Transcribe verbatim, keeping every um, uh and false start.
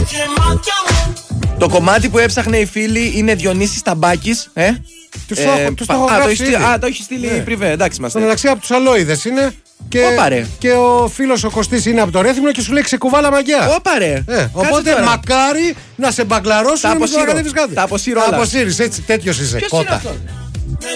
Το κομμάτι που έψαχνε η φίλη είναι Διονύσης Ταμπάκης. Ε? Τους ε, το, ε, τους το έχω α, γράψει το, α, το έχει στείλει ναι. Πριβέ, εντάξει είμαστε. Στο μεταξύ από τους αλόιδες είναι. Και, και ο φίλος ο Κωστής είναι από το Ρέθυμνο και σου λέει ξεκουβάλα μαγιά. Όπα ρε. Ε, οπότε τώρα. Μακάρι να σε μπαγκλαρώσουν να μην το κατέβεις κάτι. Τα αποσύρω όλα. Τα αποσύρεις έτσι, τέτοιος είσαι. Ποιος κότα. είναι αυτό?